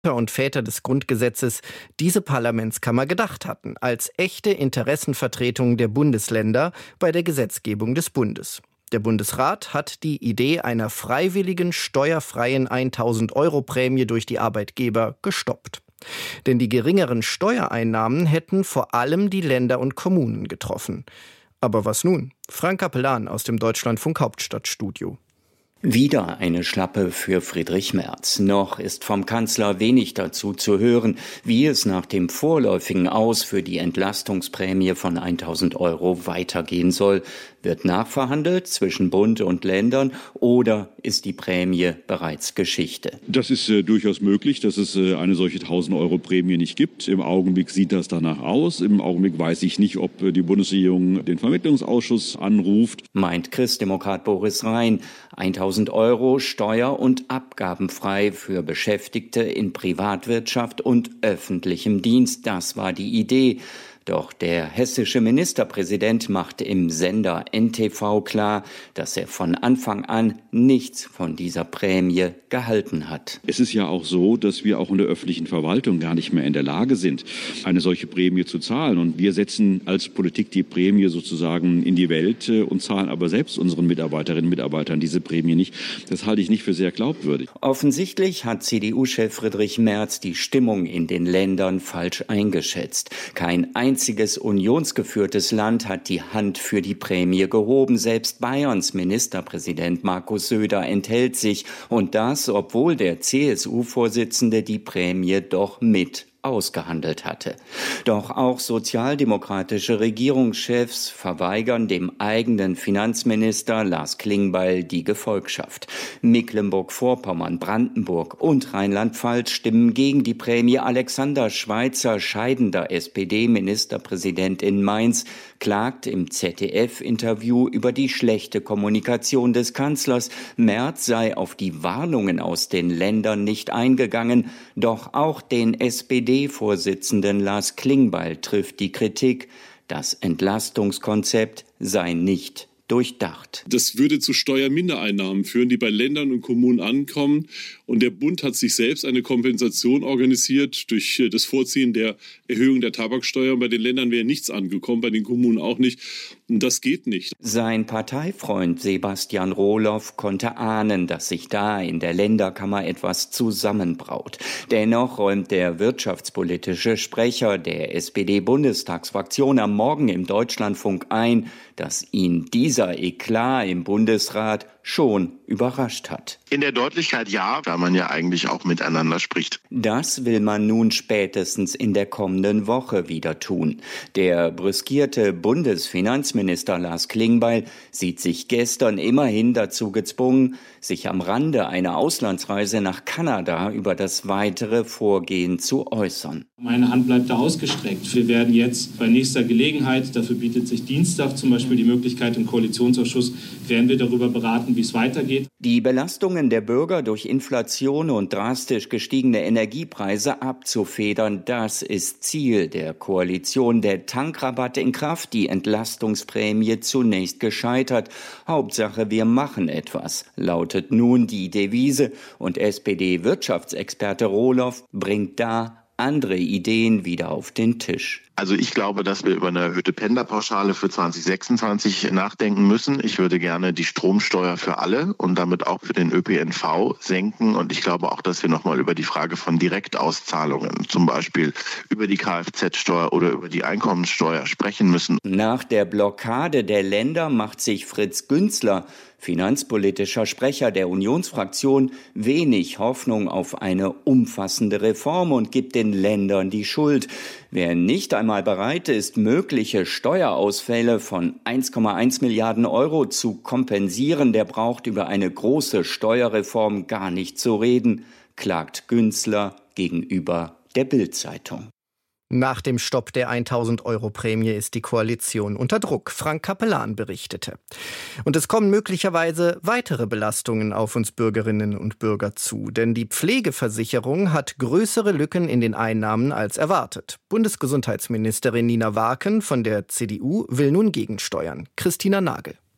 und Väter des Grundgesetzes diese Parlamentskammer gedacht hatten, als echte Interessenvertretung der Bundesländer bei der Gesetzgebung des Bundes. Der Bundesrat hat die Idee einer freiwilligen, steuerfreien 1.000-Euro-Prämie durch die Arbeitgeber gestoppt. Denn die geringeren Steuereinnahmen hätten vor allem die Länder und Kommunen getroffen. Aber was nun? Frank Capellan aus dem Deutschlandfunk Hauptstadtstudio. Wieder eine Schlappe für Friedrich Merz. Noch ist vom Kanzler wenig dazu zu hören, wie es nach dem vorläufigen Aus für die Entlastungsprämie von 1.000 Euro weitergehen soll. Wird nachverhandelt zwischen Bund und Ländern oder ist die Prämie bereits Geschichte? Das ist durchaus möglich, dass es eine solche 1.000 Euro Prämie nicht gibt. Im Augenblick sieht das danach aus. Im Augenblick weiß ich nicht, ob die Bundesregierung den Vermittlungsausschuss anruft. Meint Christdemokrat Boris Rhein. 1.000 Euro steuer- und abgabenfrei für Beschäftigte in Privatwirtschaft und öffentlichem Dienst. Das war die Idee. Doch der hessische Ministerpräsident machte im Sender NTV klar, dass er von Anfang an nichts von dieser Prämie gehalten hat. Es ist ja auch so, dass wir auch in der öffentlichen Verwaltung gar nicht mehr in der Lage sind, eine solche Prämie zu zahlen. Und wir setzen als Politik die Prämie sozusagen in die Welt und zahlen aber selbst unseren Mitarbeiterinnen und Mitarbeitern diese Prämie nicht. Das halte ich nicht für sehr glaubwürdig. Offensichtlich hat CDU-Chef Friedrich Merz die Stimmung in den Ländern falsch eingeschätzt. Kein einziges unionsgeführtes Land hat die Hand für die Prämie gehoben. Selbst Bayerns Ministerpräsident Markus Söder enthält sich. Und das, obwohl der CSU-Vorsitzende die Prämie doch mit ausgehandelt hatte. Doch auch sozialdemokratische Regierungschefs verweigern dem eigenen Finanzminister Lars Klingbeil die Gefolgschaft. Mecklenburg-Vorpommern, Brandenburg und Rheinland-Pfalz stimmen gegen die Prämie. Alexander Schweitzer, scheidender SPD-Ministerpräsident in Mainz, klagt im ZDF-Interview über die schlechte Kommunikation des Kanzlers. Merz sei auf die Warnungen aus den Ländern nicht eingegangen, doch auch den SPD-Vorsitzenden Lars Klingbeil trifft die Kritik, das Entlastungskonzept sei nicht durchdacht. Das würde zu Steuermindereinnahmen führen, die bei Ländern und Kommunen ankommen. Und der Bund hat sich selbst eine Kompensation organisiert durch das Vorziehen der Erhöhung der Tabaksteuer. Bei den Ländern wäre nichts angekommen, bei den Kommunen auch nicht. Und das geht nicht. Sein Parteifreund Sebastian Rohloff konnte ahnen, dass sich da in der Länderkammer etwas zusammenbraut. Dennoch räumt der wirtschaftspolitische Sprecher der SPD-Bundestagsfraktion am Morgen im Deutschlandfunk ein, dass ihn dieser Eklat im Bundesrat schon überrascht hat. In der Deutlichkeit ja, weil man ja eigentlich auch miteinander spricht. Das will man nun spätestens in der kommenden Woche wieder tun. Der brüskierte Bundesfinanzminister Lars Klingbeil sieht sich gestern immerhin dazu gezwungen, sich am Rande einer Auslandsreise nach Kanada über das weitere Vorgehen zu äußern. Meine Hand bleibt da ausgestreckt. Wir werden jetzt bei nächster Gelegenheit, dafür bietet sich Dienstag zum Beispiel die Möglichkeit im Koalitionsausschuss, werden wir darüber beraten, wie es weitergeht. Die Belastungen der Bürger durch Inflation und drastisch gestiegene Energiepreise abzufedern, das ist Ziel der Koalition. Der Tankrabatt in Kraft, die Entlastungsprämie zunächst gescheitert. Hauptsache, wir machen etwas, lautet nun die Devise. Und SPD-Wirtschaftsexperte Rohloff bringt da andere Ideen wieder auf den Tisch. Also ich glaube, dass wir über eine erhöhte Pendlerpauschale für 2026 nachdenken müssen. Ich würde gerne die Stromsteuer für alle und damit auch für den ÖPNV senken. Und ich glaube auch, dass wir nochmal über die Frage von Direktauszahlungen, zum Beispiel über die Kfz-Steuer oder über die Einkommenssteuer sprechen müssen. Nach der Blockade der Länder macht sich Fritz Günzler, finanzpolitischer Sprecher der Unionsfraktion, wenig Hoffnung auf eine umfassende Reform und gibt den Ländern die Schuld. Wer nicht einmal bereit ist, mögliche Steuerausfälle von 1,1 Milliarden Euro zu kompensieren, der braucht über eine große Steuerreform gar nicht zu reden, klagt Günzler gegenüber der Bild-Zeitung. Nach dem Stopp der 1.000-Euro-Prämie ist die Koalition unter Druck. Frank Capellan berichtete. Und es kommen möglicherweise weitere Belastungen auf uns Bürgerinnen und Bürger zu. Denn die Pflegeversicherung hat größere Lücken in den Einnahmen als erwartet. Bundesgesundheitsministerin Nina Warken von der CDU will nun gegensteuern. Christina Nagel.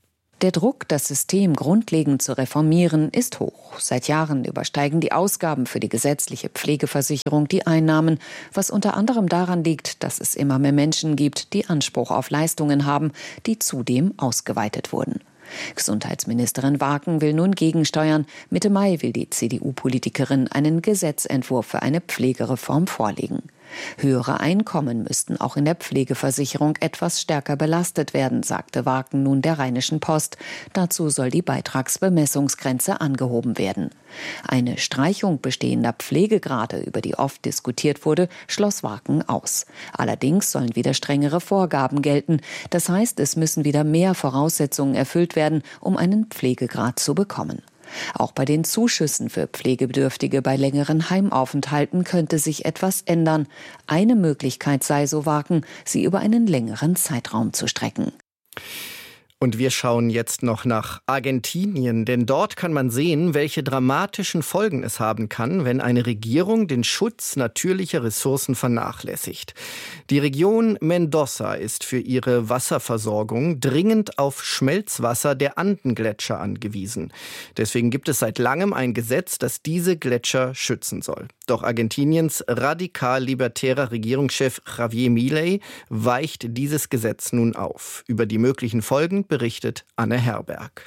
Der Druck, das System grundlegend zu reformieren, ist hoch. Seit Jahren übersteigen die Ausgaben für die gesetzliche Pflegeversicherung die Einnahmen, was unter anderem daran liegt, dass es immer mehr Menschen gibt, die Anspruch auf Leistungen haben, die zudem ausgeweitet wurden. Gesundheitsministerin Waken will nun gegensteuern. Mitte Mai will die CDU-Politikerin einen Gesetzentwurf für eine Pflegereform vorlegen. Höhere Einkommen müssten auch in der Pflegeversicherung etwas stärker belastet werden, sagte Waken nun der Rheinischen Post. Dazu soll die Beitragsbemessungsgrenze angehoben werden. Eine Streichung bestehender Pflegegrade, über die oft diskutiert wurde, schloss Waken aus. Allerdings sollen wieder strengere Vorgaben gelten. Das heißt, es müssen wieder mehr Voraussetzungen erfüllt werden, um einen Pflegegrad zu bekommen. Auch bei den Zuschüssen für Pflegebedürftige bei längeren Heimaufenthalten könnte sich etwas ändern. Eine Möglichkeit sei, so Waken, sie über einen längeren Zeitraum zu strecken. Und wir schauen jetzt noch nach Argentinien, denn dort kann man sehen, welche dramatischen Folgen es haben kann, wenn eine Regierung den Schutz natürlicher Ressourcen vernachlässigt. Die Region Mendoza ist für ihre Wasserversorgung dringend auf Schmelzwasser der Andengletscher angewiesen. Deswegen gibt es seit langem ein Gesetz, das diese Gletscher schützen soll. Doch Argentiniens radikal-libertärer Regierungschef Javier Milei weicht dieses Gesetz nun auf. Über die möglichen Folgen berichtet Anne Herberg.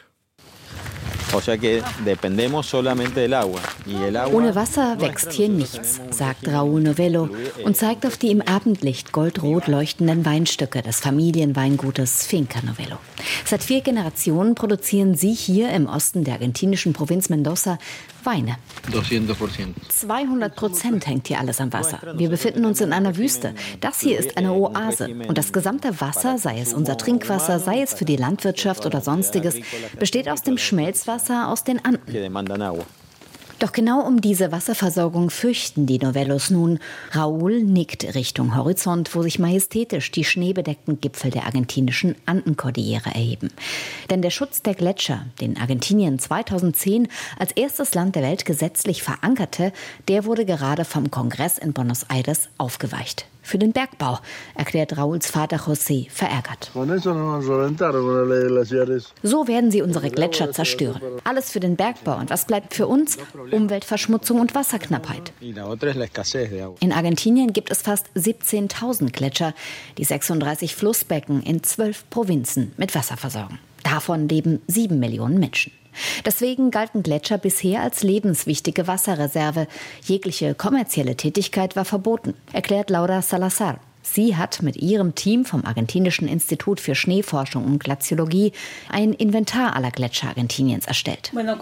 Ohne Wasser wächst hier nichts, sagt Raúl Novello und zeigt auf die im Abendlicht goldrot leuchtenden Weinstücke des Familienweingutes Finca Novello. Seit 4 Generationen produzieren sie hier im Osten der argentinischen Provinz Mendoza Weine. 200% hängt hier alles am Wasser. Wir befinden uns in einer Wüste. Das hier ist eine Oase. Und das gesamte Wasser, sei es unser Trinkwasser, sei es für die Landwirtschaft oder Sonstiges, besteht aus dem Schmelzwasser aus den Anden. Doch genau um diese Wasserversorgung fürchten die Novellos nun. Raúl nickt Richtung Horizont, wo sich majestätisch die schneebedeckten Gipfel der argentinischen Andenkordillere erheben. Denn der Schutz der Gletscher, den Argentinien 2010 als erstes Land der Welt gesetzlich verankerte, der wurde gerade vom Kongress in Buenos Aires aufgeweicht. Für den Bergbau, erklärt Raúls Vater José verärgert. So werden sie unsere Gletscher zerstören. Alles für den Bergbau. Und was bleibt für uns? Umweltverschmutzung und Wasserknappheit. In Argentinien gibt es fast 17.000 Gletscher, die 36 Flussbecken in 12 Provinzen mit Wasser versorgen. Davon leben 7 Millionen Menschen. Deswegen galten Gletscher bisher als lebenswichtige Wasserreserve. Jegliche kommerzielle Tätigkeit war verboten, erklärt Laura Salazar. Sie hat mit ihrem Team vom Argentinischen Institut für Schneeforschung und Glaziologie ein Inventar aller Gletscher Argentiniens erstellt. Nach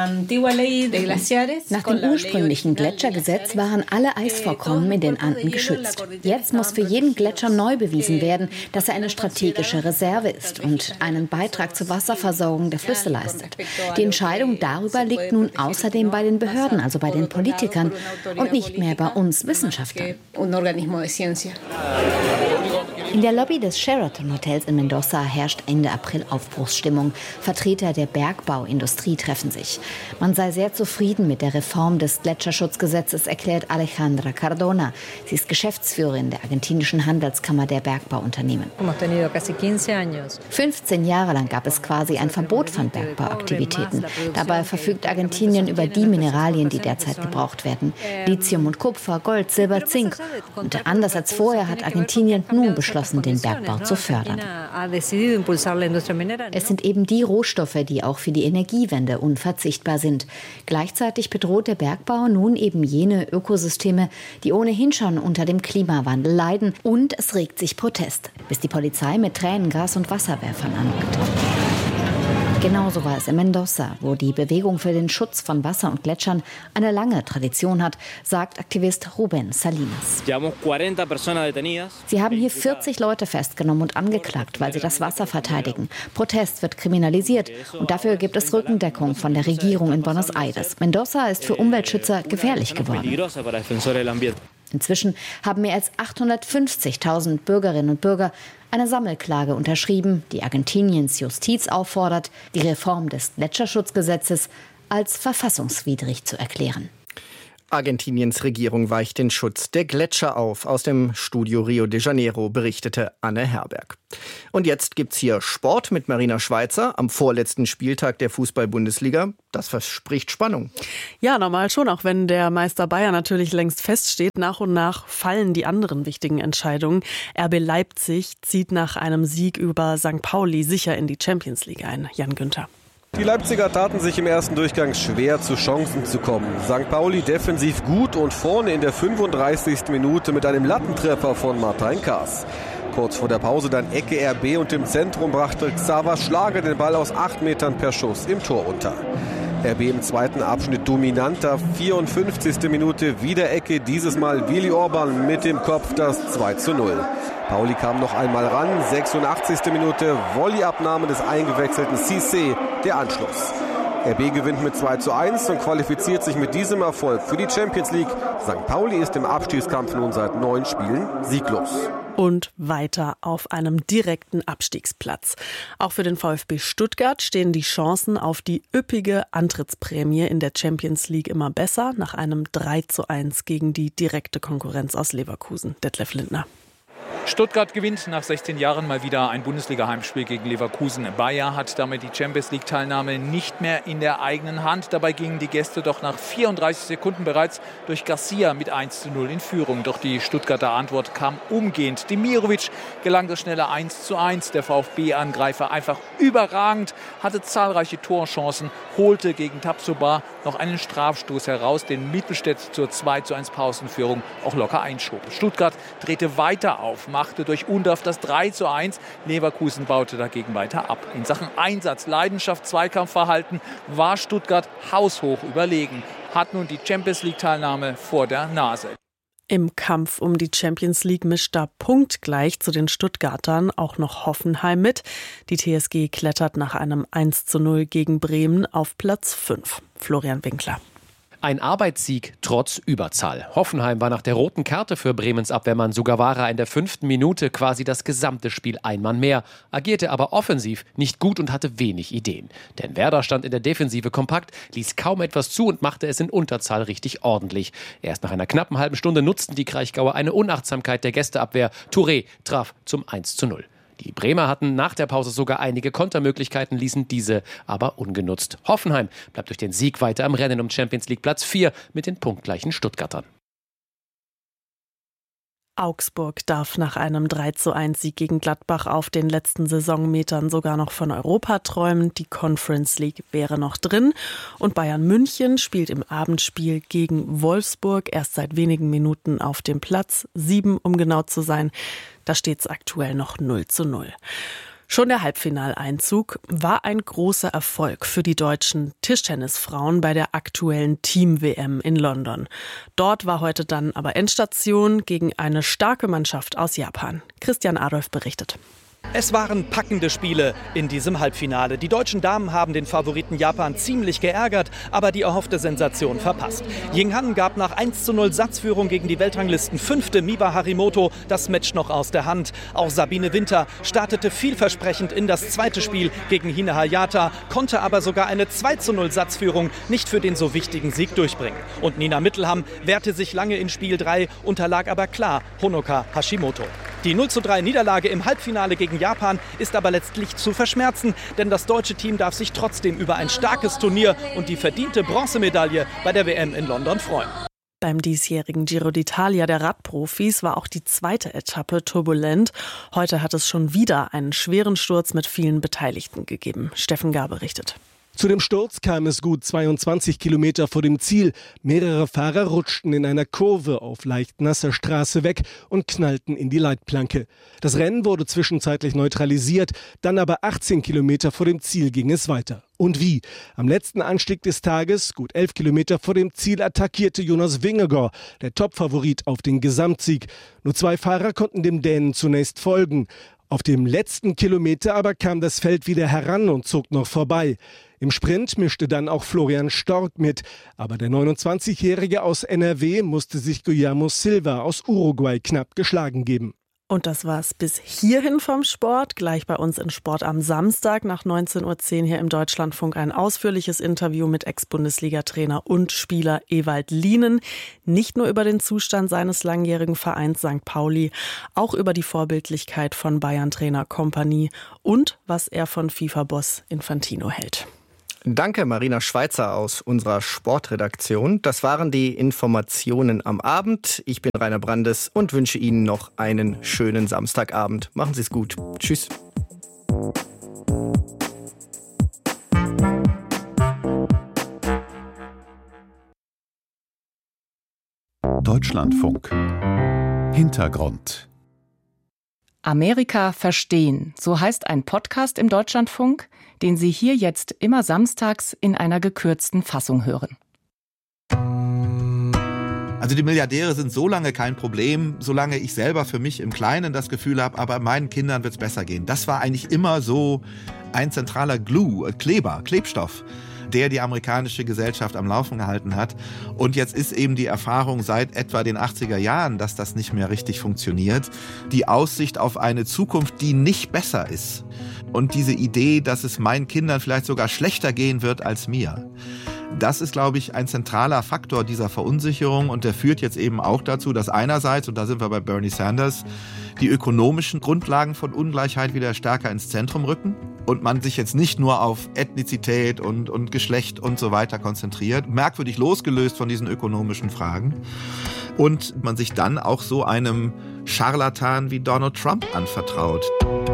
dem ursprünglichen Gletschergesetz waren alle Eisvorkommen in den Anden geschützt. Jetzt muss für jeden Gletscher neu bewiesen werden, dass er eine strategische Reserve ist und einen Beitrag zur Wasserversorgung der Flüsse leistet. Die Entscheidung darüber liegt nun außerdem bei den Behörden, also bei den Politikern und nicht mehr bei uns Wissenschaftlern. In der Lobby des Sheraton Hotels in Mendoza herrscht Ende April Aufbruchsstimmung. Vertreter der Bergbauindustrie treffen sich. Man sei sehr zufrieden mit der Reform des Gletscherschutzgesetzes, erklärt Alejandra Cardona. Sie ist Geschäftsführerin der argentinischen Handelskammer der Bergbauunternehmen. 15 Jahre lang gab es quasi ein Verbot von Bergbauaktivitäten. Dabei verfügt Argentinien über die Mineralien, die derzeit gebraucht werden. Lithium und Kupfer, Gold, Silber, Zink. Und anders als vorher hat Argentinien nun beschlossen, den Bergbau zu fördern. Es sind eben die Rohstoffe, die auch für die Energiewende unverzichtbar sind. Gleichzeitig bedroht der Bergbau nun eben jene Ökosysteme, die ohnehin schon unter dem Klimawandel leiden. Und es regt sich Protest, bis die Polizei mit Tränengas und Wasserwerfern anrückt. Genauso war es in Mendoza, wo die Bewegung für den Schutz von Wasser und Gletschern eine lange Tradition hat, sagt Aktivist Rubén Salinas. Sie haben hier 40 Leute festgenommen und angeklagt, weil sie das Wasser verteidigen. Protest wird kriminalisiert und dafür gibt es Rückendeckung von der Regierung in Buenos Aires. Mendoza ist für Umweltschützer gefährlich geworden. Inzwischen haben mehr als 850.000 Bürgerinnen und Bürger eine Sammelklage unterschrieben, die Argentiniens Justiz auffordert, die Reform des Gletscherschutzgesetzes als verfassungswidrig zu erklären. Argentiniens Regierung weicht den Schutz der Gletscher auf. Aus dem Studio Rio de Janeiro berichtete Anne Herberg. Und jetzt gibt's hier Sport mit Marina Schweizer am vorletzten Spieltag der Fußball-Bundesliga. Das verspricht Spannung. Ja, normal schon, auch wenn der Meister Bayern natürlich längst feststeht. Nach und nach fallen die anderen wichtigen Entscheidungen. RB Leipzig zieht nach einem Sieg über St. Pauli sicher in die Champions League ein. Jan Günther. Die Leipziger taten sich im ersten Durchgang schwer, zu Chancen zu kommen. St. Pauli defensiv gut und vorne in der 35. Minute mit einem Lattentreffer von Martin Kaas. Kurz vor der Pause dann Ecke RB und im Zentrum brachte Xaver Schlager den Ball aus 8 Metern per Schuss im Tor unter. RB im zweiten Abschnitt dominanter, 54. Minute wieder Ecke, dieses Mal Willi Orban mit dem Kopf das 2:0. Pauli kam noch einmal ran, 86. Minute, Volleyabnahme des eingewechselten Cissé, der Anschluss. RB gewinnt mit 2:1 und qualifiziert sich mit diesem Erfolg für die Champions League. St. Pauli ist im Abstiegskampf nun seit 9 Spielen sieglos. Und weiter auf einem direkten Abstiegsplatz. Auch für den VfB Stuttgart stehen die Chancen auf die üppige Antrittsprämie in der Champions League immer besser, nach einem 3:1 gegen die direkte Konkurrenz aus Leverkusen. Detlef Lindner. Stuttgart gewinnt nach 16 Jahren mal wieder ein Bundesliga-Heimspiel gegen Leverkusen. Bayer hat damit die Champions-League-Teilnahme nicht mehr in der eigenen Hand. Dabei gingen die Gäste doch nach 34 Sekunden bereits durch Garcia mit 1:0 in Führung. Doch die Stuttgarter Antwort kam umgehend. Demirovic gelang das schnelle 1:1. Der VfB-Angreifer einfach überragend, hatte zahlreiche Torchancen, holte gegen Tabsoba noch einen Strafstoß heraus, den Mittelstädt zur 2:1 Pausenführung auch locker einschob. Stuttgart drehte weiter auf, machte durch Undorf das 3:1. Leverkusen baute dagegen weiter ab. In Sachen Einsatz, Leidenschaft, Zweikampfverhalten war Stuttgart haushoch überlegen, hat nun die Champions-League-Teilnahme vor der Nase. Im Kampf um die Champions League mischt da punktgleich zu den Stuttgartern auch noch Hoffenheim mit. Die TSG klettert nach einem 1:0 gegen Bremen auf Platz 5. Florian Winkler. Ein Arbeitssieg trotz Überzahl. Hoffenheim war nach der roten Karte für Bremens Abwehrmann Sugawara in der 5. Minute quasi das gesamte Spiel ein Mann mehr, agierte aber offensiv nicht gut und hatte wenig Ideen. Denn Werder stand in der Defensive kompakt, ließ kaum etwas zu und machte es in Unterzahl richtig ordentlich. Erst nach einer knappen halben Stunde nutzten die Kraichgauer eine Unachtsamkeit der Gästeabwehr. Touré traf zum 1:0. Die Bremer hatten nach der Pause sogar einige Kontermöglichkeiten, ließen diese aber ungenutzt. Hoffenheim bleibt durch den Sieg weiter am Rennen um Champions League Platz 4 mit den punktgleichen Stuttgartern. Augsburg darf nach einem 3:1 Sieg gegen Gladbach auf den letzten Saisonmetern sogar noch von Europa träumen. Die Conference League wäre noch drin. Und Bayern München spielt im Abendspiel gegen Wolfsburg erst seit wenigen Minuten auf dem Platz 7, um genau zu sein. Da steht es aktuell noch 0:0. Schon der Halbfinaleinzug war ein großer Erfolg für die deutschen Tischtennisfrauen bei der aktuellen Team-WM in London. Dort war heute dann aber Endstation gegen eine starke Mannschaft aus Japan. Christian Adolf berichtet. Es waren packende Spiele in diesem Halbfinale. Die deutschen Damen haben den Favoriten Japan ziemlich geärgert, aber die erhoffte Sensation verpasst. Ying Han gab nach 1:0 Satzführung gegen die Weltranglisten-5. Miwa Harimoto das Match noch aus der Hand. Auch Sabine Winter startete vielversprechend in das zweite Spiel gegen Hine Hayata, konnte aber sogar eine 2:0 Satzführung nicht für den so wichtigen Sieg durchbringen. Und Nina Mittelham wehrte sich lange in Spiel 3, unterlag aber klar Honoka Hashimoto. Die 0:3 Niederlage im Halbfinale gegen Japan ist aber letztlich zu verschmerzen, denn das deutsche Team darf sich trotzdem über ein starkes Turnier und die verdiente Bronzemedaille bei der WM in London freuen. Beim diesjährigen Giro d'Italia der Radprofis war auch die zweite Etappe turbulent. Heute hat es schon wieder einen schweren Sturz mit vielen Beteiligten gegeben. Steffen Gar berichtet. Zu dem Sturz kam es gut 22 Kilometer vor dem Ziel. Mehrere Fahrer rutschten in einer Kurve auf leicht nasser Straße weg und knallten in die Leitplanke. Das Rennen wurde zwischenzeitlich neutralisiert, dann aber 18 Kilometer vor dem Ziel ging es weiter. Und wie? Am letzten Anstieg des Tages, gut 11 Kilometer vor dem Ziel, attackierte Jonas Vingegaard, der Topfavorit auf den Gesamtsieg. Nur 2 Fahrer konnten dem Dänen zunächst folgen. Auf dem letzten Kilometer aber kam das Feld wieder heran und zog noch vorbei. Im Sprint mischte dann auch Florian Stork mit, aber der 29-Jährige aus NRW musste sich Guillermo Silva aus Uruguay knapp geschlagen geben. Und das war's bis hierhin vom Sport. Gleich bei uns in Sport am Samstag nach 19.10 Uhr hier im Deutschlandfunk ein ausführliches Interview mit Ex-Bundesliga-Trainer und Spieler Ewald Lienen. Nicht nur über den Zustand seines langjährigen Vereins St. Pauli, auch über die Vorbildlichkeit von Bayern-Trainer Kompany und was er von FIFA-Boss Infantino hält. Danke, Marina Schweizer aus unserer Sportredaktion. Das waren die Informationen am Abend. Ich bin Rainer Brandes und wünsche Ihnen noch einen schönen Samstagabend. Machen Sie es gut. Tschüss. Deutschlandfunk. Hintergrund. Amerika verstehen, so heißt ein Podcast im Deutschlandfunk, den Sie hier jetzt immer samstags in einer gekürzten Fassung hören. Also die Milliardäre sind so lange kein Problem, solange ich selber für mich im Kleinen das Gefühl habe, aber meinen Kindern wird es besser gehen. Das war eigentlich immer so ein zentraler Klebstoff, der die amerikanische Gesellschaft am Laufen gehalten hat. Und jetzt ist eben die Erfahrung seit etwa den 80er Jahren, dass das nicht mehr richtig funktioniert. Die Aussicht auf eine Zukunft, die nicht besser ist. Und diese Idee, dass es meinen Kindern vielleicht sogar schlechter gehen wird als mir. Das ist, glaube ich, ein zentraler Faktor dieser Verunsicherung. Und der führt jetzt eben auch dazu, dass einerseits, und da sind wir bei Bernie Sanders, die ökonomischen Grundlagen von Ungleichheit wieder stärker ins Zentrum rücken. Und man sich jetzt nicht nur auf Ethnizität und Geschlecht und so weiter konzentriert, merkwürdig losgelöst von diesen ökonomischen Fragen. Und man sich dann auch so einem Scharlatan wie Donald Trump anvertraut.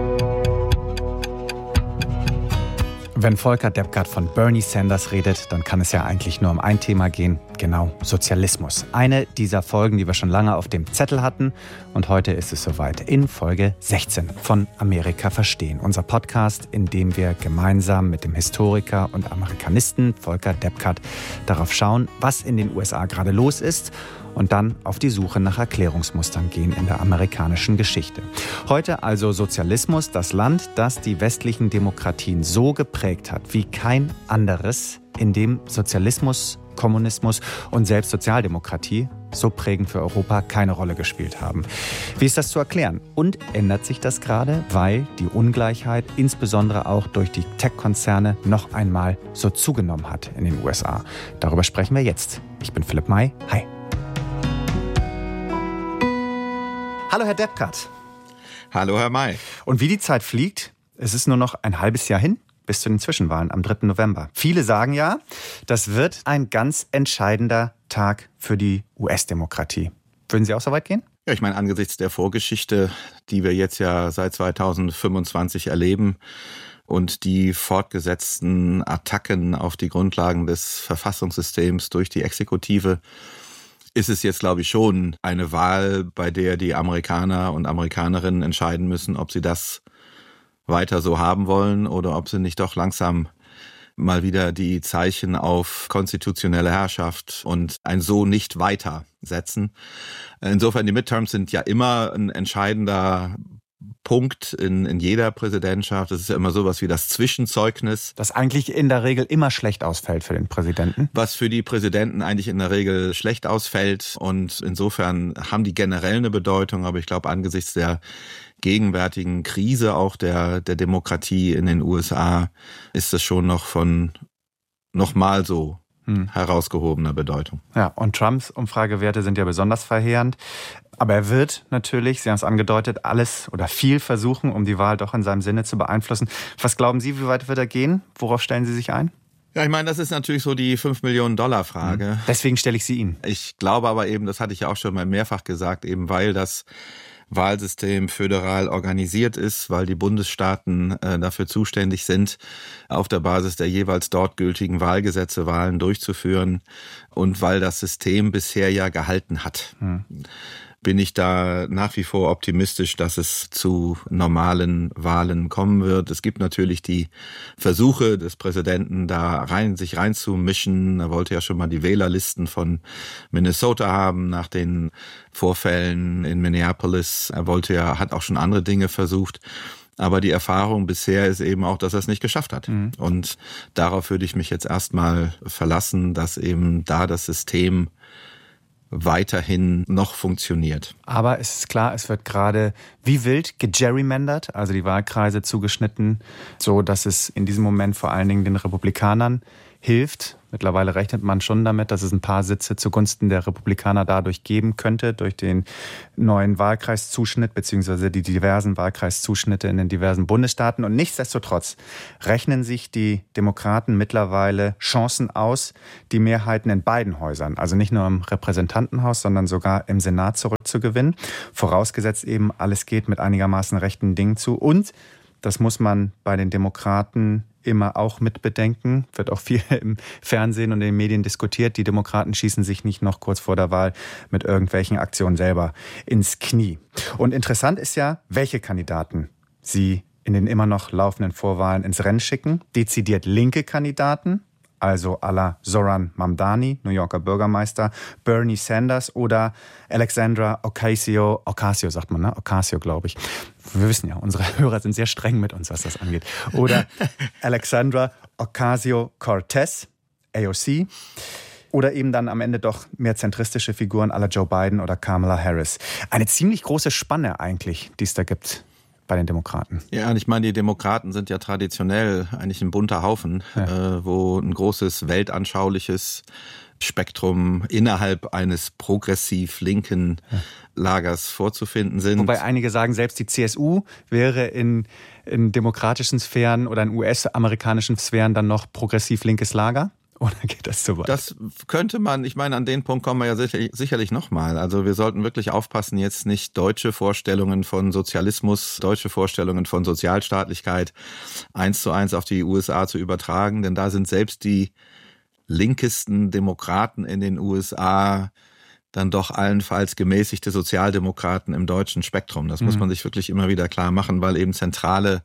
Wenn Volker Deppgart von Bernie Sanders redet, dann kann es ja eigentlich nur um ein Thema gehen, genau Sozialismus. Eine dieser Folgen, die wir schon lange auf dem Zettel hatten. Und heute ist es soweit in Folge 16 von Amerika verstehen. Unser Podcast, in dem wir gemeinsam mit dem Historiker und Amerikanisten Volker Deppgart darauf schauen, was in den USA gerade los ist. Und dann auf die Suche nach Erklärungsmustern gehen in der amerikanischen Geschichte. Heute also Sozialismus, das Land, das die westlichen Demokratien so geprägt hat wie kein anderes, in dem Sozialismus, Kommunismus und selbst Sozialdemokratie so prägend für Europa keine Rolle gespielt haben. Wie ist das zu erklären? Und ändert sich das gerade, weil die Ungleichheit insbesondere auch durch die Tech-Konzerne noch einmal so zugenommen hat in den USA? Darüber sprechen wir jetzt. Ich bin Philipp May. Hi. Hallo Herr Deppgart. Hallo Herr May. Und wie die Zeit fliegt, es ist nur noch ein halbes Jahr hin bis zu den Zwischenwahlen am 3. November. Viele sagen ja, das wird ein ganz entscheidender Tag für die US-Demokratie. Würden Sie auch so weit gehen? Ja, ich meine, angesichts der Vorgeschichte, die wir jetzt ja seit 2025 erleben und die fortgesetzten Attacken auf die Grundlagen des Verfassungssystems durch die Exekutive, ist es jetzt, glaube ich, schon eine Wahl, bei der die Amerikaner und Amerikanerinnen entscheiden müssen, ob sie das weiter so haben wollen oder ob sie nicht doch langsam mal wieder die Zeichen auf konstitutionelle Herrschaft und ein so nicht weiter setzen. Insofern, die Midterms sind ja immer ein entscheidender Punkt in jeder Präsidentschaft. Das ist ja immer sowas wie das Zwischenzeugnis. Das eigentlich in der Regel immer schlecht ausfällt für den Präsidenten. Was für die Präsidenten eigentlich in der Regel schlecht ausfällt. Und insofern haben die generell eine Bedeutung. Aber ich glaube, angesichts der gegenwärtigen Krise auch der Demokratie in den USA ist es schon noch von nochmal so herausgehobener Bedeutung. Ja, und Trumps Umfragewerte sind ja besonders verheerend. Aber er wird natürlich, Sie haben es angedeutet, alles oder viel versuchen, um die Wahl doch in seinem Sinne zu beeinflussen. Was glauben Sie, wie weit wird er gehen? Worauf stellen Sie sich ein? Ja, ich meine, das ist natürlich so die $5-Millionen-Frage. Deswegen stelle ich sie Ihnen. Ich glaube aber eben, das hatte ich ja auch schon mal mehrfach gesagt, eben weil das Wahlsystem föderal organisiert ist, weil die Bundesstaaten dafür zuständig sind, auf der Basis der jeweils dort gültigen Wahlgesetze Wahlen durchzuführen und weil das System bisher ja gehalten hat. Bin ich da nach wie vor optimistisch, dass es zu normalen Wahlen kommen wird. Es gibt natürlich die Versuche des Präsidenten, sich reinzumischen. Er wollte ja schon mal die Wählerlisten von Minnesota haben nach den Vorfällen in Minneapolis. Hat auch schon andere Dinge versucht. Aber die Erfahrung bisher ist eben auch, dass er es nicht geschafft hat. Und darauf würde ich mich jetzt erstmal verlassen, dass eben da das System weiterhin noch funktioniert. Aber es ist klar, es wird gerade wie wild gegerrymandert, also die Wahlkreise zugeschnitten, so dass es in diesem Moment vor allen Dingen den Republikanern hilft. Mittlerweile rechnet man schon damit, dass es ein paar Sitze zugunsten der Republikaner dadurch geben könnte, durch den neuen Wahlkreiszuschnitt bzw. die diversen Wahlkreiszuschnitte in den diversen Bundesstaaten. Und nichtsdestotrotz rechnen sich die Demokraten mittlerweile Chancen aus, die Mehrheiten in beiden Häusern, also nicht nur im Repräsentantenhaus, sondern sogar im Senat zurückzugewinnen. Vorausgesetzt eben, alles geht mit einigermaßen rechten Dingen zu. Und das muss man bei den Demokraten immer auch mit bedenken, wird auch viel im Fernsehen und in den Medien diskutiert. Die Demokraten schießen sich nicht noch kurz vor der Wahl mit irgendwelchen Aktionen selber ins Knie. Und interessant ist ja, welche Kandidaten sie in den immer noch laufenden Vorwahlen ins Rennen schicken. Dezidiert linke Kandidaten, also à la Zoran Mamdani, New Yorker Bürgermeister, Bernie Sanders oder Alexandra Ocasio sagt man, ne? Ocasio, glaube ich. Wir wissen ja, unsere Hörer sind sehr streng mit uns, was das angeht. Oder Alexandra Ocasio-Cortez, AOC. Oder eben dann am Ende doch mehr zentristische Figuren à la Joe Biden oder Kamala Harris. Eine ziemlich große Spanne eigentlich, die es da gibt bei den Demokraten. Ja, und ich meine, die Demokraten sind ja traditionell eigentlich ein bunter Haufen, wo ein großes weltanschauliches Spektrum innerhalb eines progressiv linken Lagers vorzufinden sind. Wobei einige sagen, selbst die CSU wäre in demokratischen Sphären oder in US-amerikanischen Sphären dann noch progressiv linkes Lager. Oder geht das so weit? Das könnte man, ich meine, an den Punkt kommen wir ja sicherlich nochmal. Also wir sollten wirklich aufpassen, jetzt nicht deutsche Vorstellungen von Sozialismus, deutsche Vorstellungen von Sozialstaatlichkeit 1:1 auf die USA zu übertragen. Denn da sind selbst die linkesten Demokraten in den USA dann doch allenfalls gemäßigte Sozialdemokraten im deutschen Spektrum. Das muss man sich wirklich immer wieder klar machen, weil eben zentrale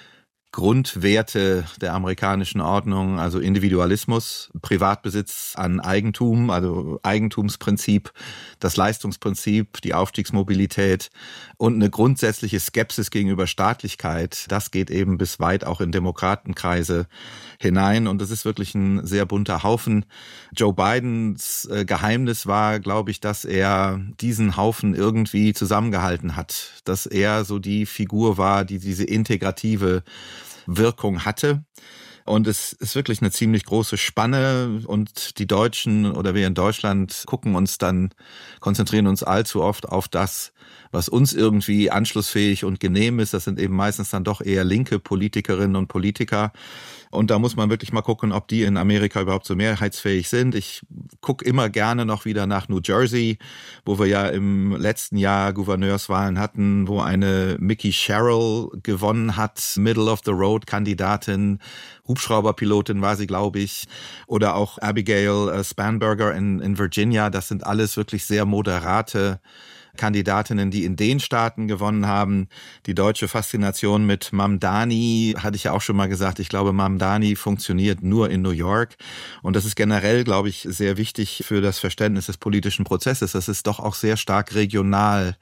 Grundwerte der amerikanischen Ordnung, also Individualismus, Privatbesitz an Eigentum, also Eigentumsprinzip, das Leistungsprinzip, die Aufstiegsmobilität und eine grundsätzliche Skepsis gegenüber Staatlichkeit, das geht eben bis weit auch in Demokratenkreise hinein und das ist wirklich ein sehr bunter Haufen. Joe Bidens Geheimnis war, glaube ich, dass er diesen Haufen irgendwie zusammengehalten hat, dass er so die Figur war, die diese integrative Wirkung hatte. Und es ist wirklich eine ziemlich große Spanne und die Deutschen oder wir in Deutschland konzentrieren uns allzu oft auf das, was uns irgendwie anschlussfähig und genehm ist. Das sind eben meistens dann doch eher linke Politikerinnen und Politiker. Und da muss man wirklich mal gucken, ob die in Amerika überhaupt so mehrheitsfähig sind. Ich gucke immer gerne noch wieder nach New Jersey, wo wir ja im letzten Jahr Gouverneurswahlen hatten, wo eine Mickey Sherrill gewonnen hat, Middle-of-the-Road-Kandidatin, Hubschrauberpilotin war sie, glaube ich, oder auch Abigail Spanberger in Virginia. Das sind alles wirklich sehr moderate Kandidatinnen, die in den Staaten gewonnen haben. Die deutsche Faszination mit Mamdani, hatte ich ja auch schon mal gesagt, ich glaube, Mamdani funktioniert nur in New York. Und das ist generell, glaube ich, sehr wichtig für das Verständnis des politischen Prozesses. Das ist doch auch sehr stark regional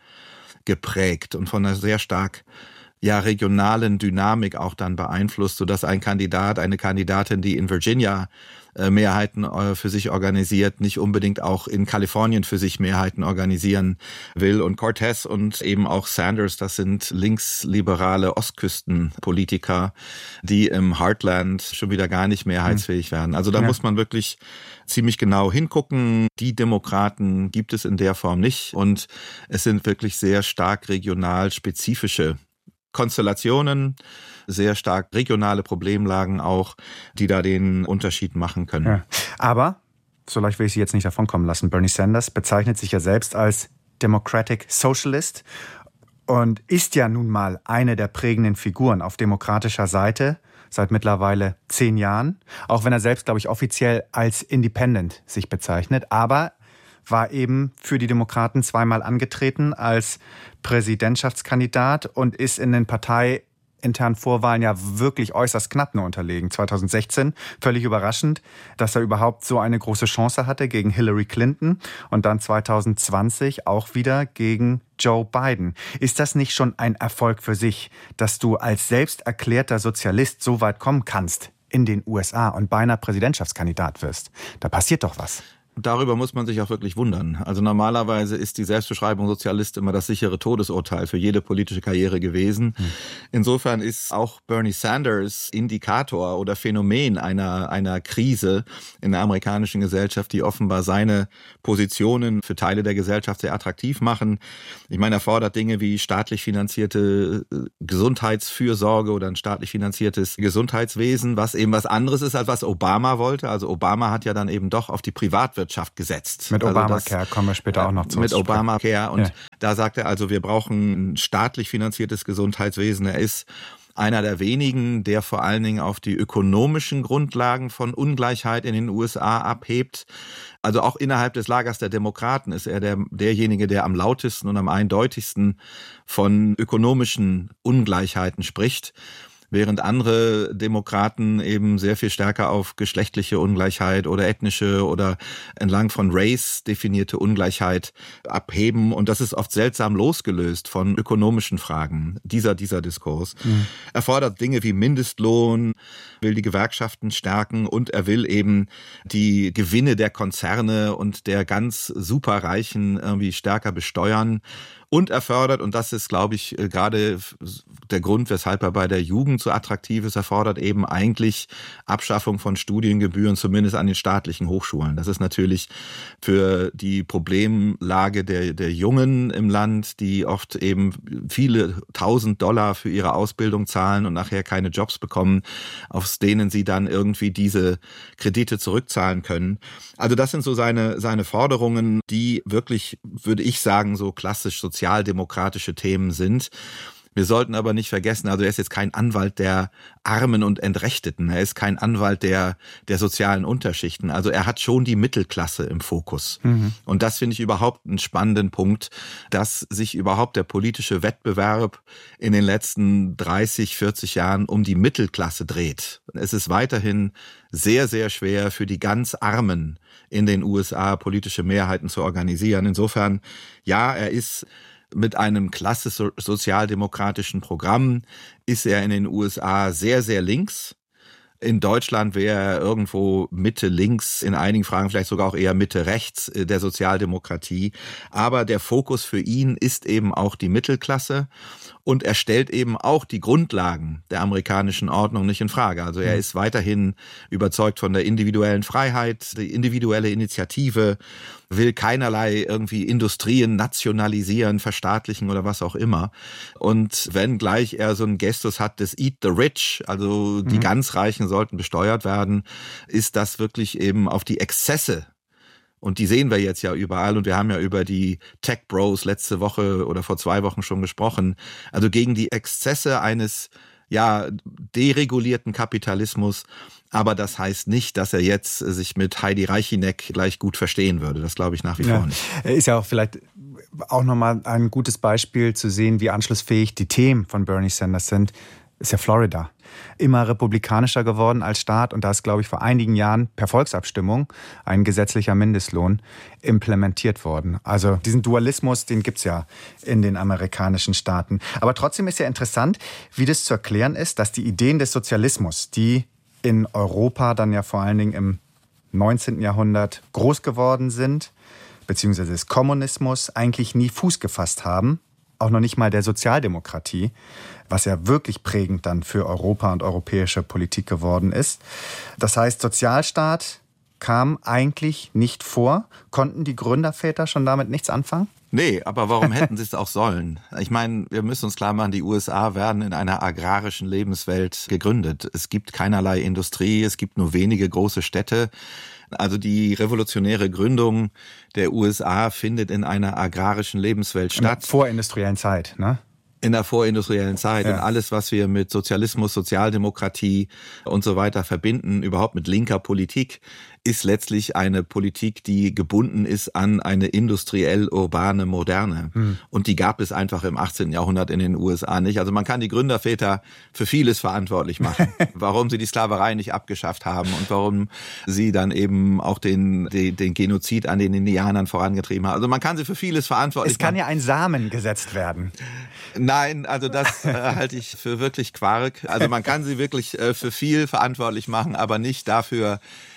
geprägt und von einer sehr stark regionalen Dynamik auch dann beeinflusst, sodass ein Kandidat, eine Kandidatin, die in Virginia Mehrheiten für sich organisiert, nicht unbedingt auch in Kalifornien für sich Mehrheiten organisieren will. Und Cortez und eben auch Sanders, das sind linksliberale Ostküstenpolitiker, die im Heartland schon wieder gar nicht mehrheitsfähig werden. Also da muss man wirklich ziemlich genau hingucken. Die Demokraten gibt es in der Form nicht. Und es sind wirklich sehr stark regional spezifische Konstellationen, sehr stark regionale Problemlagen auch, die da den Unterschied machen können. Ja. Aber, so leicht will ich Sie jetzt nicht davon kommen lassen, Bernie Sanders bezeichnet sich ja selbst als Democratic Socialist und ist ja nun mal eine der prägenden Figuren auf demokratischer Seite seit mittlerweile 10 Jahren. Auch wenn er selbst, glaube ich, offiziell als Independent sich bezeichnet. Aber war eben für die Demokraten zweimal angetreten als Präsidentschaftskandidat und ist in den parteiinternen Vorwahlen ja wirklich äußerst knapp nur unterlegen. 2016, völlig überraschend, dass er überhaupt so eine große Chance hatte gegen Hillary Clinton und dann 2020 auch wieder gegen Joe Biden. Ist das nicht schon ein Erfolg für sich, dass du als selbst erklärter Sozialist so weit kommen kannst in den USA und beinahe Präsidentschaftskandidat wirst? Da passiert doch was. darüber muss man sich auch wirklich wundern. Also normalerweise ist die Selbstbeschreibung Sozialist immer das sichere Todesurteil für jede politische Karriere gewesen. Insofern ist auch Bernie Sanders Indikator oder Phänomen einer Krise in der amerikanischen Gesellschaft, die offenbar seine Positionen für Teile der Gesellschaft sehr attraktiv machen. Ich meine, er fordert Dinge wie staatlich finanzierte Gesundheitsfürsorge oder ein staatlich finanziertes Gesundheitswesen, was eben was anderes ist, als was Obama wollte. Also Obama hat ja dann eben doch auf die Privatwirtschaft gesetzt. Mit Obamacare kommen wir später auch noch zu. Mit Obamacare. Und da sagt er also, wir brauchen ein staatlich finanziertes Gesundheitswesen. Er ist einer der wenigen, der vor allen Dingen auf die ökonomischen Grundlagen von Ungleichheit in den USA abhebt. Also auch innerhalb des Lagers der Demokraten ist er derjenige, der am lautesten und am eindeutigsten von ökonomischen Ungleichheiten spricht. Während andere Demokraten eben sehr viel stärker auf geschlechtliche Ungleichheit oder ethnische oder entlang von Race definierte Ungleichheit abheben. Und das ist oft seltsam losgelöst von ökonomischen Fragen, dieser Diskurs. Er fordert Dinge wie Mindestlohn, will die Gewerkschaften stärken und er will eben die Gewinne der Konzerne und der ganz Superreichen irgendwie stärker besteuern. Und er fördert, und das ist, glaube ich, gerade der Grund, weshalb er bei der Jugend so attraktiv ist, er fordert eben eigentlich Abschaffung von Studiengebühren, zumindest an den staatlichen Hochschulen. Das ist natürlich für die Problemlage der Jungen im Land, die oft eben viele $1.000 für ihre Ausbildung zahlen und nachher keine Jobs bekommen, aus denen sie dann irgendwie diese Kredite zurückzahlen können. Also das sind so seine Forderungen, die wirklich, würde ich sagen, so klassisch sozialdemokratische Themen sind. Wir sollten aber nicht vergessen, also er ist jetzt kein Anwalt der Armen und Entrechteten, er ist kein Anwalt der sozialen Unterschichten, also er hat schon die Mittelklasse im Fokus. Und das finde ich überhaupt einen spannenden Punkt, dass sich überhaupt der politische Wettbewerb in den letzten 30, 40 Jahren um die Mittelklasse dreht. Es ist weiterhin sehr, sehr schwer für die ganz Armen in den USA politische Mehrheiten zu organisieren. Insofern, ja, er ist mit einem klassisch sozialdemokratischen Programm, ist er in den USA sehr, sehr links. In Deutschland wäre er irgendwo Mitte-links, in einigen Fragen vielleicht sogar auch eher Mitte-rechts der Sozialdemokratie. Aber der Fokus für ihn ist eben auch die Mittelklasse. Und er stellt eben auch die Grundlagen der amerikanischen Ordnung nicht in Frage. Also er ist weiterhin überzeugt von der individuellen Freiheit, die individuelle Initiative, will keinerlei irgendwie Industrien nationalisieren, verstaatlichen oder was auch immer. Und wenn gleich er so einen Gestus hat des Eat the Rich, also die ganz Reichen sollten besteuert werden, ist das wirklich eben auf die Exzesse. Und die sehen wir jetzt ja überall und wir haben ja über die Tech Bros letzte Woche oder vor 2 Wochen schon gesprochen. Also gegen die Exzesse eines deregulierten Kapitalismus. Aber das heißt nicht, dass er jetzt sich mit Heidi Reichineck gleich gut verstehen würde. Das glaube ich nach wie vor nicht. Ist ja auch vielleicht auch nochmal ein gutes Beispiel zu sehen, wie anschlussfähig die Themen von Bernie Sanders sind. Ist ja Florida. Immer republikanischer geworden als Staat und da ist, glaube ich, vor einigen Jahren per Volksabstimmung ein gesetzlicher Mindestlohn implementiert worden. Also diesen Dualismus, den gibt's ja in den amerikanischen Staaten. Aber trotzdem ist ja interessant, wie das zu erklären ist, dass die Ideen des Sozialismus, die in Europa dann ja vor allen Dingen im 19. Jahrhundert groß geworden sind, beziehungsweise des Kommunismus, eigentlich nie Fuß gefasst haben. Auch noch nicht mal der Sozialdemokratie, was ja wirklich prägend dann für Europa und europäische Politik geworden ist. Das heißt, Sozialstaat kam eigentlich nicht vor. Konnten die Gründerväter schon damit nichts anfangen? Nee, aber warum hätten sie es auch sollen? Ich meine, wir müssen uns klar machen, die USA werden in einer agrarischen Lebenswelt gegründet. Es gibt keinerlei Industrie, es gibt nur wenige große Städte. Also die revolutionäre Gründung der USA findet in einer agrarischen Lebenswelt statt. In der vorindustriellen Zeit, ne? In der vorindustriellen Zeit. Ja. Und alles, was wir mit Sozialismus, Sozialdemokratie und so weiter verbinden, überhaupt mit linker Politik, ist letztlich eine Politik, die gebunden ist an eine industriell-urbane Moderne. Und die gab es einfach im 18. Jahrhundert in den USA nicht. Also man kann die Gründerväter für vieles verantwortlich machen. Warum sie die Sklaverei nicht abgeschafft haben und warum sie dann eben auch den Genozid an den Indianern vorangetrieben haben. Also man kann sie für vieles verantwortlich machen. Es kann ja ein Samen gesetzt werden. Nein, also das halte ich für wirklich Quark. Also man kann sie wirklich für viel verantwortlich machen, aber nicht dafür,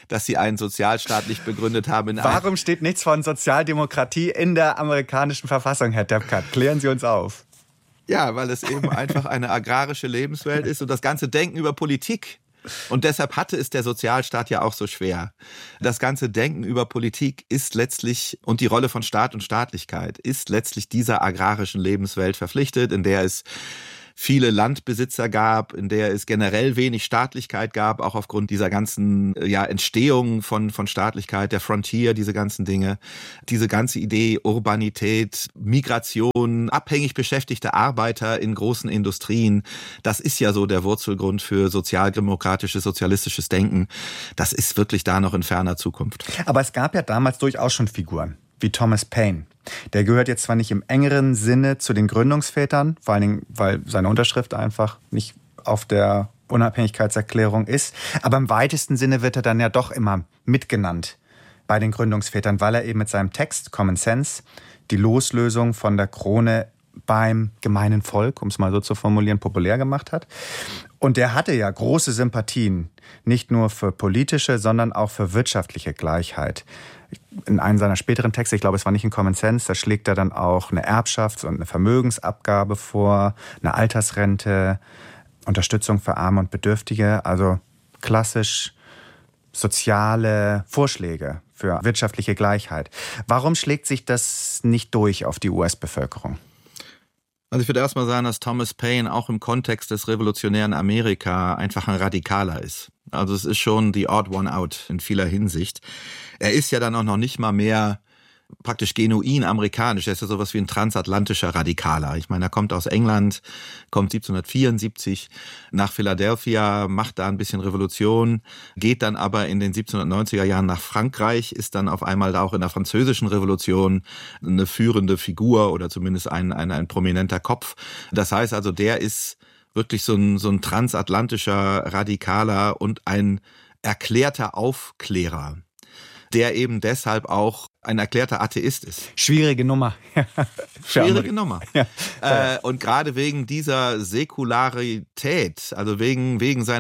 dass sie einen Sozialstaat nicht begründet haben. Warum steht nichts von Sozialdemokratie in der amerikanischen Verfassung, Herr Deppkart? Klären Sie uns auf. Ja, weil es eben einfach eine agrarische Lebenswelt ist und das ganze Denken über Politik. Und deshalb hatte es der Sozialstaat ja auch so schwer. Das ganze Denken über Politik ist letztlich, und die Rolle von Staat und Staatlichkeit, ist letztlich dieser agrarischen Lebenswelt verpflichtet, in der es viele Landbesitzer gab, in der es generell wenig Staatlichkeit gab, auch aufgrund dieser ganzen Entstehung von Staatlichkeit, der Frontier, diese ganzen Dinge. Diese ganze Idee Urbanität, Migration, abhängig beschäftigte Arbeiter in großen Industrien, das ist ja so der Wurzelgrund für sozialdemokratisches, sozialistisches Denken. Das ist wirklich da noch in ferner Zukunft. Aber es gab ja damals durchaus schon Figuren, wie Thomas Paine. Der gehört jetzt zwar nicht im engeren Sinne zu den Gründungsvätern, vor allen Dingen, weil seine Unterschrift einfach nicht auf der Unabhängigkeitserklärung ist, aber im weitesten Sinne wird er dann ja doch immer mitgenannt bei den Gründungsvätern, weil er eben mit seinem Text Common Sense die Loslösung von der Krone beim gemeinen Volk, um es mal so zu formulieren, populär gemacht hat. Und der hatte ja große Sympathien, nicht nur für politische, sondern auch für wirtschaftliche Gleichheit. In einem seiner späteren Texte, ich glaube, es war nicht in Common Sense, da schlägt er dann auch eine Erbschafts- und eine Vermögensabgabe vor, eine Altersrente, Unterstützung für Arme und Bedürftige, also klassisch soziale Vorschläge für wirtschaftliche Gleichheit. Warum schlägt sich das nicht durch auf die US-Bevölkerung? Also ich würde erstmal sagen, dass Thomas Paine auch im Kontext des revolutionären Amerika einfach ein Radikaler ist. Also es ist schon the odd one out in vieler Hinsicht. Er ist ja dann auch noch nicht mal mehr praktisch genuin amerikanisch. Er ist ja sowas wie ein transatlantischer Radikaler. Ich meine, er kommt aus England, kommt 1774 nach Philadelphia, macht da ein bisschen Revolution, geht dann aber in den 1790er Jahren nach Frankreich, ist dann auf einmal auch in der französischen Revolution eine führende Figur oder zumindest ein prominenter Kopf. Das heißt also, der ist wirklich so ein transatlantischer Radikaler und ein erklärter Aufklärer, der eben deshalb auch ein erklärter Atheist ist. Schwierige Nummer. Schwierige Nummer. Ja. Und gerade wegen dieser Säkularität, also wegen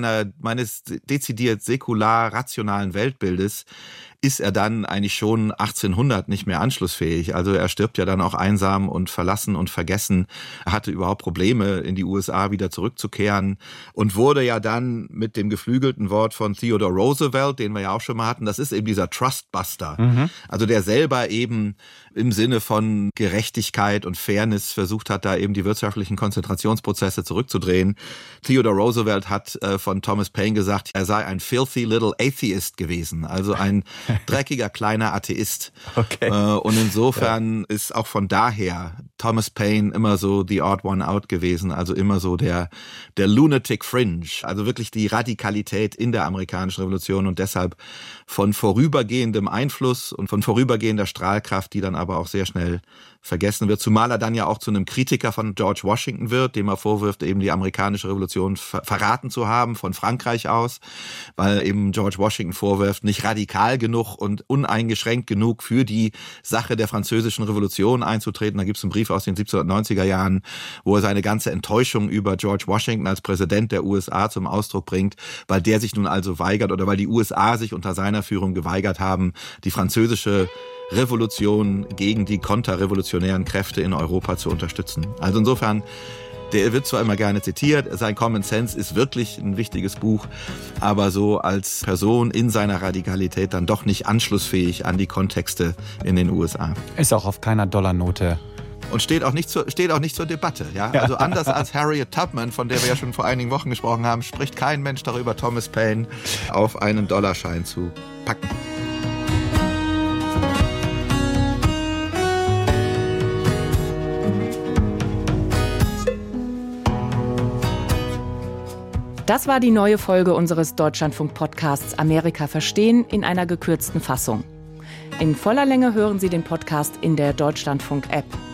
meines dezidiert säkular-rationalen Weltbildes, ist er dann eigentlich schon 1800 nicht mehr anschlussfähig. Also er stirbt ja dann auch einsam und verlassen und vergessen. Er hatte überhaupt Probleme, in die USA wieder zurückzukehren und wurde ja dann mit dem geflügelten Wort von Theodore Roosevelt, den wir ja auch schon mal hatten, das ist eben dieser Trustbuster. Mhm. Also der selber eben im Sinne von Gerechtigkeit und Fairness versucht hat, da eben die wirtschaftlichen Konzentrationsprozesse zurückzudrehen. Theodore Roosevelt hat von Thomas Paine gesagt, er sei ein filthy little atheist gewesen, also ein dreckiger kleiner Atheist. Okay. Und insofern ist auch von daher Thomas Paine immer so the odd one out gewesen, also immer so der lunatic fringe, also wirklich die Radikalität in der amerikanischen Revolution und deshalb von vorübergehendem Einfluss und von vorübergehender Strahlkraft, die dann aber auch sehr schnell vergessen wird, zumal er dann ja auch zu einem Kritiker von George Washington wird, dem er vorwirft, eben die amerikanische Revolution verraten zu haben von Frankreich aus, weil eben George Washington vorwirft, nicht radikal genug und uneingeschränkt genug für die Sache der französischen Revolution einzutreten. Da gibt es einen Brief aus den 1790er Jahren, wo er seine ganze Enttäuschung über George Washington als Präsident der USA zum Ausdruck bringt, weil der sich nun also weigert oder weil die USA sich unter seiner Führung geweigert haben, die französische Revolution gegen die konterrevolutionären Kräfte in Europa zu unterstützen. Also insofern, der wird zwar immer gerne zitiert, sein Common Sense ist wirklich ein wichtiges Buch, aber so als Person in seiner Radikalität dann doch nicht anschlussfähig an die Kontexte in den USA. Ist auch auf keiner Dollarnote. Und steht auch nicht zur Debatte. Ja? Also anders als Harriet Tubman, von der wir ja schon vor einigen Wochen gesprochen haben, spricht kein Mensch darüber, Thomas Paine auf einen Dollarschein zu packen. Das war die neue Folge unseres Deutschlandfunk-Podcasts Amerika verstehen in einer gekürzten Fassung. In voller Länge hören Sie den Podcast in der Deutschlandfunk-App.